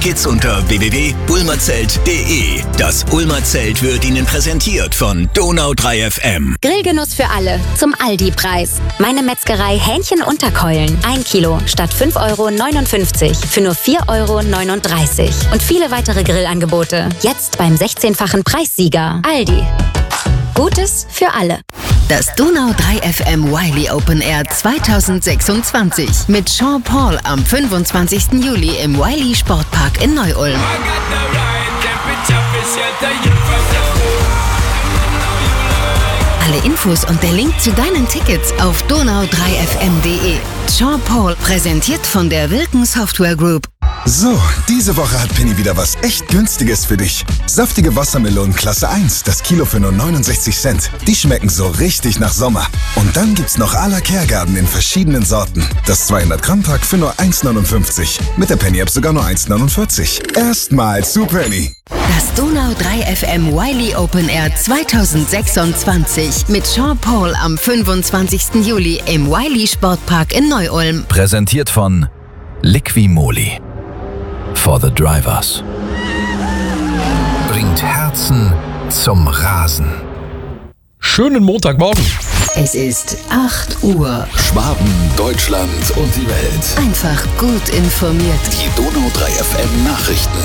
Tickets unter www.ulmerzelt.de. Das Ulmer Zelt wird Ihnen präsentiert von Donau 3 FM. Grillgenuss für alle zum Aldi-Preis. Meine Metzgerei Hähnchen-Unterkeulen. 1 Kilo statt 5,59 € für nur 4,39 €. Und viele weitere Grillangebote. Jetzt beim 16-fachen Preissieger. Aldi. Gutes für alle. Das Donau 3 FM Wiley Open Air 2026 mit Sean Paul am 25. Juli im Wiley Sportpark in Neu-Ulm. Alle Infos und der Link zu deinen Tickets auf donau3fm.de. Sean Paul, präsentiert von der Wilken Software Group. So, diese Woche hat Penny wieder was echt Günstiges für dich. Saftige Wassermelonen Klasse 1, das Kilo für nur 69 Cent. Die schmecken so richtig nach Sommer. Und dann gibt's noch à la Kehrgarten in verschiedenen Sorten. Das 200-Gramm-Pack für nur 1,59. Mit der Penny-App sogar nur 1,49. Erstmal zu Penny. Das Donau 3 FM Wiley Open Air 2026 mit Sean Paul am 25. Juli im Wiley Sportpark in Neu-Ulm. Präsentiert von Liqui-Moly. For the Drivers. Bringt Herzen zum Rasen. Schönen Montagmorgen. Es ist 8 Uhr. Schwaben, Deutschland und die Welt. Einfach gut informiert. Die Donau 3 FM Nachrichten.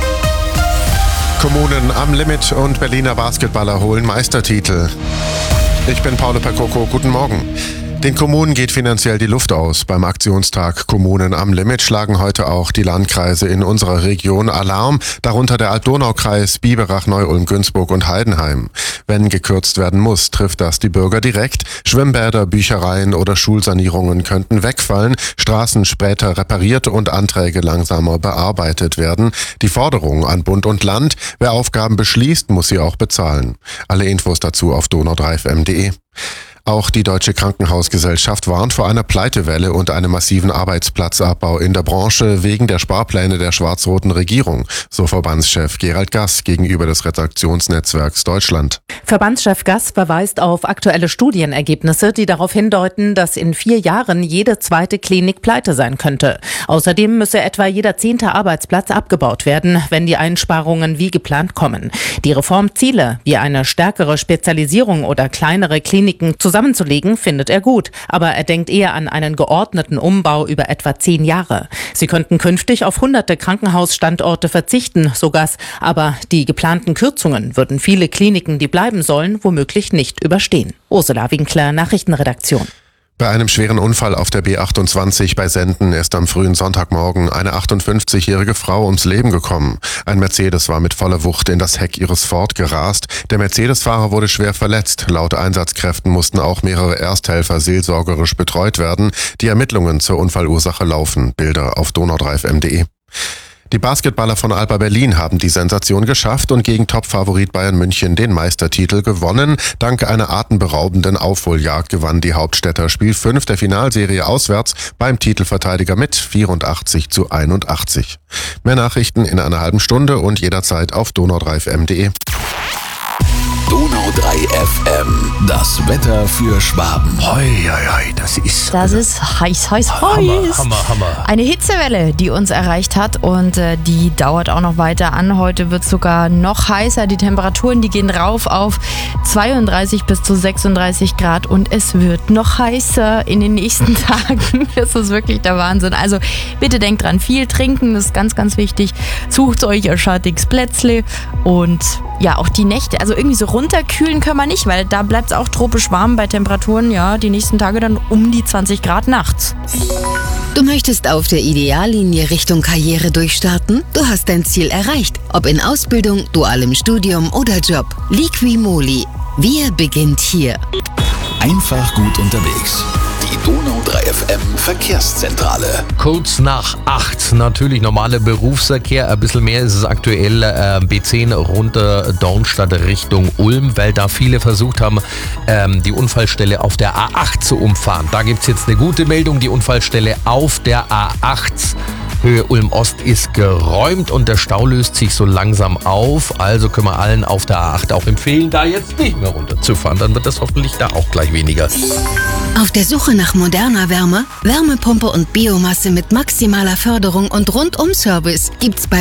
Kommunen am Limit und Berliner Basketballer holen Meistertitel. Ich bin Paolo Percoco, guten Morgen. Den Kommunen geht finanziell die Luft aus. Beim Aktionstag Kommunen am Limit schlagen heute auch die Landkreise in unserer Region Alarm, darunter der Alt-Donau-Kreis, Biberach, Neu-Ulm, Günzburg und Heidenheim. Wenn gekürzt werden muss, trifft das die Bürger direkt. Schwimmbäder, Büchereien oder Schulsanierungen könnten wegfallen, Straßen später repariert und Anträge langsamer bearbeitet werden. Die Forderung an Bund und Land: wer Aufgaben beschließt, muss sie auch bezahlen. Alle Infos dazu auf donau3fm.de. Auch die Deutsche Krankenhausgesellschaft warnt vor einer Pleitewelle und einem massiven Arbeitsplatzabbau in der Branche wegen der Sparpläne der schwarz-roten Regierung, so Verbandschef Gerald Gass gegenüber des Redaktionsnetzwerks Deutschland. Verbandschef Gass verweist auf aktuelle Studienergebnisse, die darauf hindeuten, dass in 4 Jahren jede zweite Klinik pleite sein könnte. Außerdem müsse etwa jeder 10. Arbeitsplatz abgebaut werden, wenn die Einsparungen wie geplant kommen. Die Reformziele, wie eine stärkere Spezialisierung oder kleinere Kliniken zusammenzulegen, findet er gut. Aber er denkt eher an einen geordneten Umbau über etwa 10 Jahre. Sie könnten künftig auf hunderte Krankenhausstandorte verzichten, so Gass. Aber die geplanten Kürzungen würden viele Kliniken, die bleiben sollen, womöglich nicht überstehen. Ursula Winkler, Nachrichtenredaktion. Bei einem schweren Unfall auf der B28 bei Senden ist am frühen Sonntagmorgen eine 58-jährige Frau ums Leben gekommen. Ein Mercedes war mit voller Wucht in das Heck ihres Ford gerast. Der Mercedes-Fahrer wurde schwer verletzt. Laut Einsatzkräften mussten auch mehrere Ersthelfer seelsorgerisch betreut werden. Die Ermittlungen zur Unfallursache laufen. Bilder auf donau3fm.de. Die Basketballer von Alba Berlin haben die Sensation geschafft und gegen Topfavorit Bayern München den Meistertitel gewonnen. Dank einer atemberaubenden Aufholjagd gewann die Hauptstädter Spiel 5 der Finalserie auswärts beim Titelverteidiger mit 84:81. Mehr Nachrichten in einer halben Stunde und jederzeit auf donau3fm.de. Donau 3 FM. Das Wetter für Schwaben. Hoi, hoi, hoi, das ist heiß. Hammer. Eine Hitzewelle, die uns erreicht hat und die dauert auch noch weiter an. Heute wird es sogar noch heißer. Die Temperaturen, die gehen rauf auf 32 bis zu 36 Grad und es wird noch heißer in den nächsten Tagen. Das ist wirklich der Wahnsinn. Also bitte denkt dran, viel trinken, das ist ganz, ganz wichtig. Sucht euch ein schattiges Plätzle und ja, auch die Nächte, also irgendwie so runterkühlen können wir nicht, weil da bleibt es auch tropisch warm bei Temperaturen, ja, die nächsten Tage dann um die 20 Grad nachts. Du möchtest auf der Ideallinie Richtung Karriere durchstarten? Du hast dein Ziel erreicht, ob in Ausbildung, dualem Studium oder Job. Liqui-Moly. Wir beginnt hier. Einfach gut unterwegs. Die Donau 3 FM Verkehrszentrale. Kurz nach 8. Natürlich normaler Berufsverkehr. Ein bisschen mehr ist es aktuell B10 runter Dornstadt Richtung Ulm, weil da viele versucht haben, die Unfallstelle auf der A8 zu umfahren. Da gibt es jetzt eine gute Meldung. Die Unfallstelle auf der A8 Höhe Ulm-Ost ist geräumt und der Stau löst sich so langsam auf. Also können wir allen auf der A8 auch empfehlen, da jetzt nicht mehr runterzufahren. Dann wird das hoffentlich da auch gleich weniger. Auf der Suche nach moderner Wärme, Wärmepumpe und Biomasse mit maximaler Förderung und Rundum-Service gibt's bei